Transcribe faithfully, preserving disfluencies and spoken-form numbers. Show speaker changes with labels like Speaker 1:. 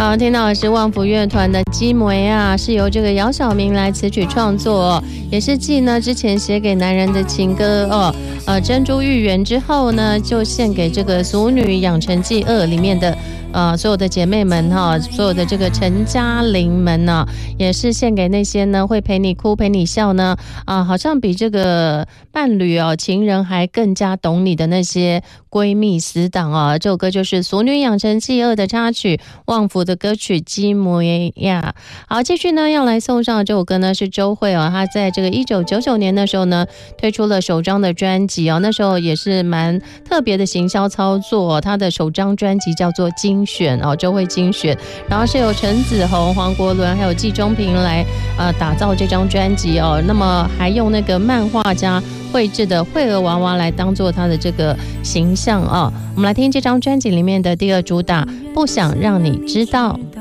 Speaker 1: 好，听到的是旺福乐团的《鸡梅》啊，是由这个姚晓明来词曲创作、哦，也是继呢之前写给男人的情歌哦，呃，《珍珠玉圆》之后呢，就献给这个《俗女养成记二》里面的。呃，所有的姐妹们哈，所有的这个陈嘉玲们呢，也是献给那些呢会陪你哭、陪你笑呢，啊、呃，好像比这个伴侣哦、情人还更加懂你的那些闺蜜死党啊。这首歌就是《俗女养成记二》的插曲，旺福的歌曲《鸡梅呀》。好，继续呢要来送上这首歌呢是周蕙哦，她在这个一九九九年的时候呢推出了首张的专辑哦，那时候也是蛮特别的行销操作、哦，她的首张专辑叫做《金》。选哦，周蕙精选，然后是由陈子鸿、黄国伦还有季中平来呃打造这张专辑哦。那么还用那个漫画家绘制的绘儿娃娃来当做他的这个形象哦。我们来听这张专辑里面的第二主打《不想让你知道》。